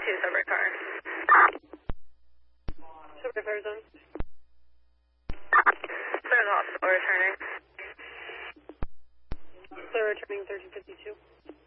separate car. Separate fire zone. Clear the hospital returning. Clear returning 1352.